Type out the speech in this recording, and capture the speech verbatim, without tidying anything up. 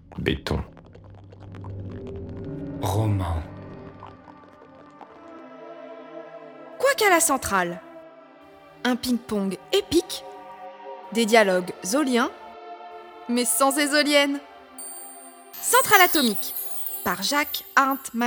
Béton. Roman. Quoi qu'à la centrale, un ping-pong épique, des dialogues zoliens, mais sans ésolienne. Centrale atomique, par Jacques Arndt Malraux.